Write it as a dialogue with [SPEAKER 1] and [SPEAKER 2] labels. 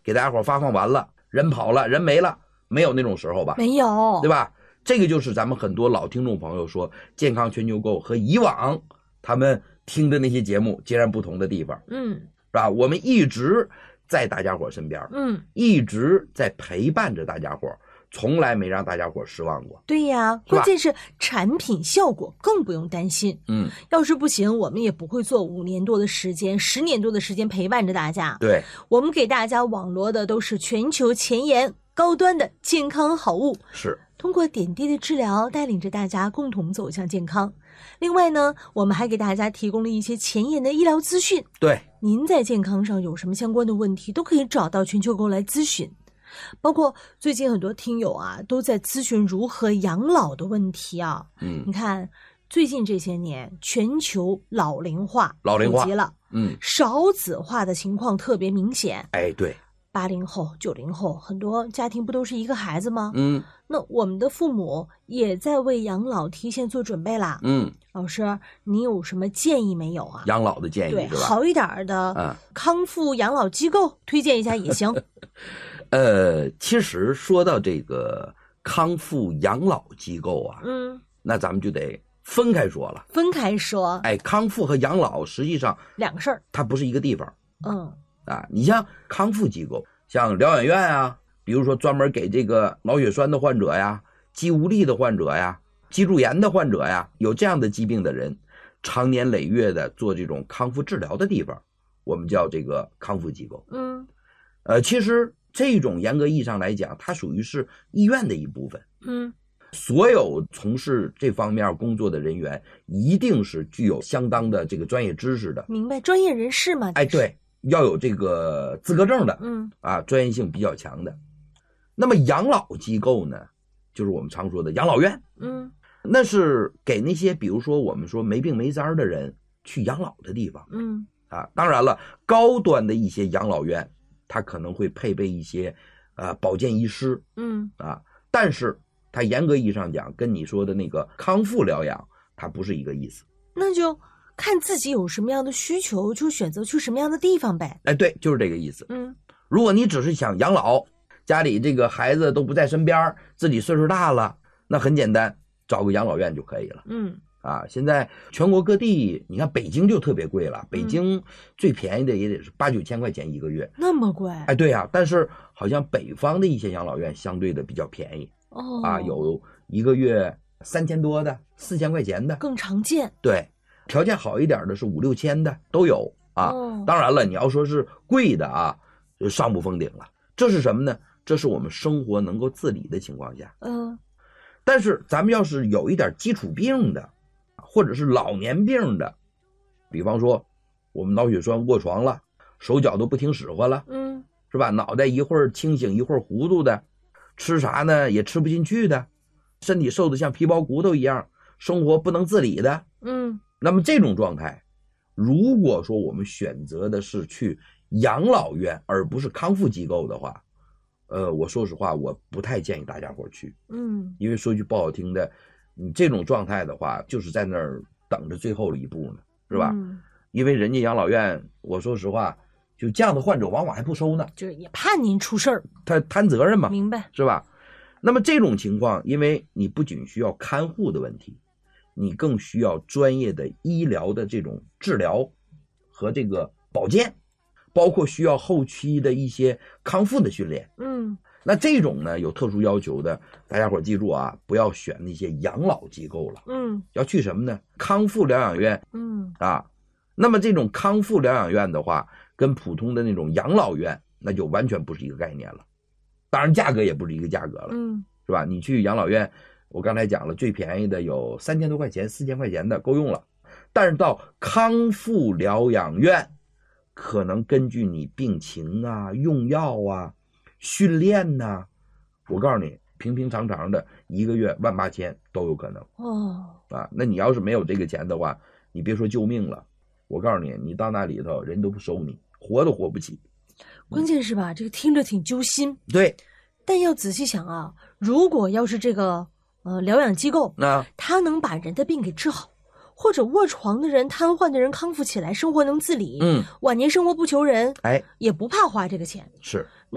[SPEAKER 1] 给大家伙发放完了，人跑了，人没了，没有那种时候吧？
[SPEAKER 2] 没有，
[SPEAKER 1] 对吧？这个就是咱们很多老听众朋友说健康全球购和以往他们听的那些节目截然不同的地方，是吧？我们一直在大家伙身边，一直在陪伴着大家伙，从来没让大家伙失望过。
[SPEAKER 2] 对呀，关键是产品效果更不用担心。要是不行，我们也不会做5年多的时间、10年多的时间陪伴着大家。
[SPEAKER 1] 对，
[SPEAKER 2] 我们给大家网罗的都是全球前沿、高端的健康好物，
[SPEAKER 1] 是
[SPEAKER 2] 通过点滴的治疗，带领着大家共同走向健康。另外呢，我们还给大家提供了一些前沿的医疗资讯。
[SPEAKER 1] 对，
[SPEAKER 2] 您在健康上有什么相关的问题，都可以找到全球购来咨询。包括最近很多听友啊，都在咨询如何养老的问题啊。你看最近这些年，全球老龄化普及了，少子化的情况特别明显。
[SPEAKER 1] 哎，对
[SPEAKER 2] ，80后、90后，很多家庭不都是一个孩子吗？那我们的父母也在为养老提前做准备啦。老师，你有什么建议没有啊？
[SPEAKER 1] 养老的建议
[SPEAKER 2] 对，
[SPEAKER 1] 是吧？
[SPEAKER 2] 好一点的康复养老机构推荐一下也行。
[SPEAKER 1] 其实说到这个康复养老机构啊，那咱们就得分开说了。
[SPEAKER 2] 分开说，
[SPEAKER 1] 哎，康复和养老实际上
[SPEAKER 2] 两个事儿，
[SPEAKER 1] 它不是一个地方。你像康复机构，像疗养院啊，比如说专门给这个脑血栓的患者呀、肌无力的患者呀、脊柱炎的患者呀，有这样的疾病的人，长年累月的做这种康复治疗的地方，我们叫这个康复机构。其实这种严格意义上来讲，它属于是医院的一部分。所有从事这方面工作的人员一定是具有相当的这个专业知识的。
[SPEAKER 2] 明白，专业人士嘛。
[SPEAKER 1] 哎，对，要有这个资格证的，专业性比较强的。那么养老机构呢，就是我们常说的养老院，那是给那些比如说我们说没病没灾的人去养老的地方。当然了，高端的一些养老院，它可能会配备一些保健医师，但是它严格意义上讲，跟你说的那个康复疗养，它不是一个意思。
[SPEAKER 2] 那就看自己有什么样的需求，就选择去什么样的地方呗。
[SPEAKER 1] 哎，对，就是这个意思。如果你只是想养老，家里这个孩子都不在身边，自己岁数大了，那很简单，找个养老院就可以了。现在全国各地，你看北京就特别贵了，北京最便宜的也得是8、9千块钱一个月。
[SPEAKER 2] 那么贵？
[SPEAKER 1] 哎，对呀，但是好像北方的一些养老院相对的比较便宜。有一个月3000多的，4千块钱的
[SPEAKER 2] 更常见。
[SPEAKER 1] 对，条件好一点的是5、6千的都有啊。当然了，你要说是贵的啊，就上不封顶了。这是什么呢？这是我们生活能够自理的情况下。但是咱们要是有一点基础病的，或者是老年病的，比方说我们脑血栓卧床了，手脚都不听使唤了，是吧？脑袋一会儿清醒一会儿糊涂的，吃啥呢也吃不进去的，身体瘦得像皮包骨头一样，生活不能自理的，那么这种状态，如果说我们选择的是去养老院而不是康复机构的话，我说实话，我不太建议大家伙去。因为说句不好听的，你这种状态的话，就是在那儿等着最后的一步呢，是吧？因为人家养老院，我说实话，就这样的患者往往还不收呢，
[SPEAKER 2] 就是也怕您出事儿，
[SPEAKER 1] 他摊责任嘛，
[SPEAKER 2] 明白
[SPEAKER 1] 是吧？那么这种情况，因为你不仅需要看护的问题，你更需要专业的医疗的这种治疗和这个保健，包括需要后期的一些康复的训练。那这种呢有特殊要求的，大家伙记住啊，不要选那些养老机构了，要去什么呢？康复疗养院。那么这种康复疗养院的话，跟普通的那种养老院那就完全不是一个概念了，当然价格也不是一个价格了，是吧？你去养老院，我刚才讲了，最便宜的有3000多块钱、4000块钱的够用了，但是到康复疗养院，可能根据你病情啊、用药啊、训练呐，我告诉你，平平常常的一个月18000都有可能。那你要是没有这个钱的话，你别说救命了，我告诉你，你到那里头人都不收你，活都活不起。
[SPEAKER 2] 关键是吧，这个听着挺揪心。
[SPEAKER 1] 对，
[SPEAKER 2] 但要仔细想啊，如果要是这个疗养机构，他能把人的病给治好，或者卧床的人、瘫痪的人康复起来，生活能自理，晚年生活不求人，也不怕花这个钱。
[SPEAKER 1] 是。